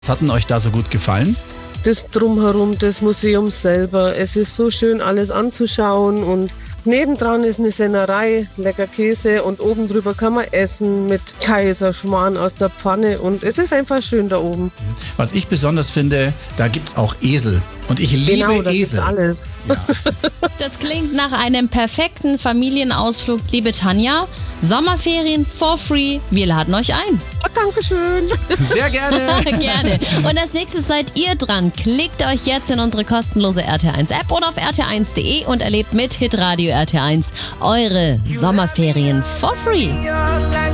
Was hat denn euch da so gut gefallen? Das Drumherum des Museums selber. Es ist so schön, alles anzuschauen und nebendran ist eine Sennerei, lecker Käse und oben drüber kann man essen mit Kaiserschmarrn aus der Pfanne und es ist einfach schön da oben. Was ich besonders finde, da gibt's auch Esel. Und ich liebe Genau, das Esel. ist alles. Das klingt nach einem perfekten Familienausflug, liebe Tanja. Sommerferien for free. Wir laden euch ein. Oh, Dankeschön. Sehr gerne. Gerne. Und als nächstes seid ihr dran. Klickt euch jetzt in unsere kostenlose RT1-App oder auf rt1.de und erlebt mit Hitradio RT1 eure Sommerferien for free.